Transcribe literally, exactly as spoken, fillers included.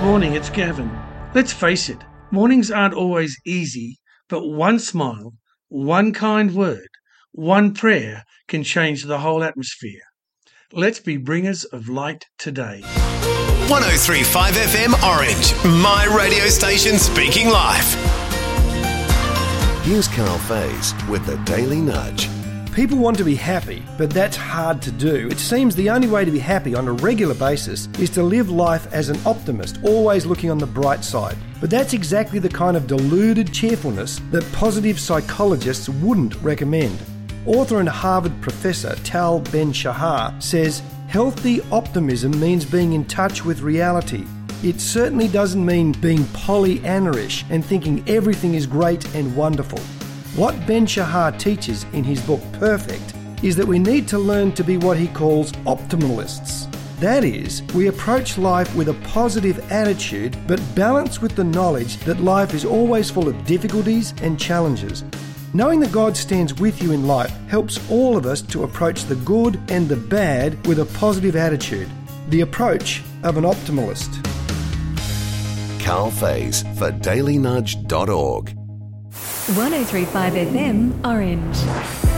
morning, it's Gavin. Let's face it, mornings aren't always easy, but one smile, one kind word, one prayer can change the whole atmosphere. Let's be bringers of light today. one oh three point five F M Orange, my radio station speaking life. Here's Carl Faze with the Daily Nudge. People want to be happy, but that's hard to do. It seems the only way to be happy on a regular basis is to live life as an optimist, always looking on the bright side. But that's exactly the kind of deluded cheerfulness that positive psychologists wouldn't recommend. Author and Harvard professor Tal Ben-Shahar says, healthy optimism means being in touch with reality. It certainly doesn't mean being Pollyanna-ish and thinking everything is great and wonderful. What Ben-Shahar teaches in his book Perfect is that we need to learn to be what he calls optimalists. That is, we approach life with a positive attitude but balanced with the knowledge that life is always full of difficulties and challenges. Knowing that God stands with you in life helps all of us to approach the good and the bad with a positive attitude. The approach of an optimalist. Carl Faze for daily nudge dot org. one oh three point five F M Orange.